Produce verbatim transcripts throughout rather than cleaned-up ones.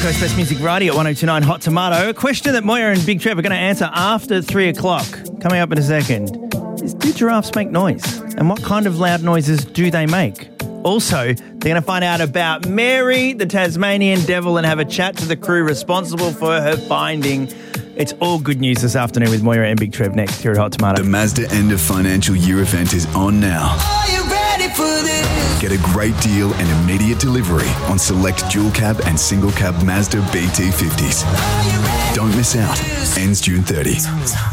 Coast Best Music Variety at one oh two nine Hot Tomato. A question that Moya and Big Trev are going to answer after three o'clock. Coming up in a second is, do giraffes make noise? And what kind of loud noises do they make? Also, they're going to find out about Mary, the Tasmanian devil, and have a chat to the crew responsible for her finding. It's all good news this afternoon with Moira and Big Trev next here at Hot Tomato. The Mazda end of financial year event is on now. Are you ready for this? Get a great deal and immediate delivery on select dual cab and single cab Mazda B T fifties. Don't miss out. Ends June thirtieth.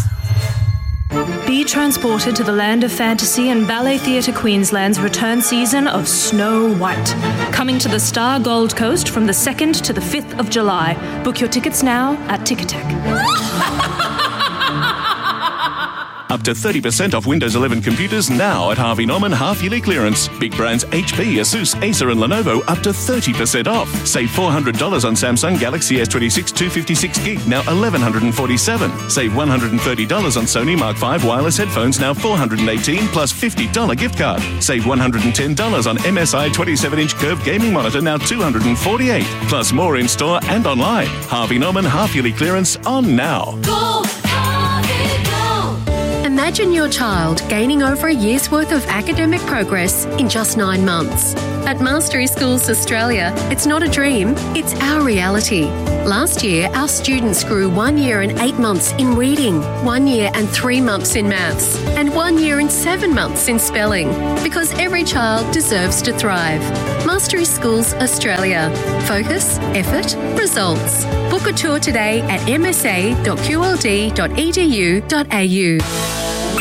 Be transported to the land of fantasy and Ballet Theatre Queensland's return season of Snow White. Coming to the Star Gold Coast from the second to the fifth of July. Book your tickets now at Ticketek. Up to thirty percent off Windows eleven computers now at Harvey Norman half-yearly clearance. Big brands H P, Asus, Acer and Lenovo up to thirty percent off. Save four hundred dollars on Samsung Galaxy S twenty-six two fifty-six gig, now eleven forty-seven dollars. Save one hundred thirty dollars on Sony Mark five wireless headphones, now four hundred eighteen dollars plus fifty dollars gift card. Save one hundred ten dollars on M S I twenty-seven inch curved gaming monitor, now two hundred forty-eight dollars. Plus more in store and online. Harvey Norman half-yearly clearance on now. Go, Harvey, go! Imagine your child gaining over a year's worth of academic progress in just nine months. At Mastery Schools Australia, it's not a dream, it's our reality. Last year, our students grew one year and eight months in reading, one year and three months in maths, and one year and seven months in spelling, because every child deserves to thrive. Mastery Schools Australia. Focus, effort, results. Book a tour today at m s a dot q l d dot e d u dot a u.